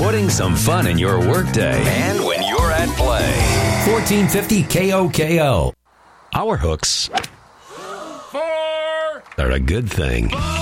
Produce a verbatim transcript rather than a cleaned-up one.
putting some fun in your workday and when you're at play. fourteen fifty K O K O. Our hooks Four. are a good thing.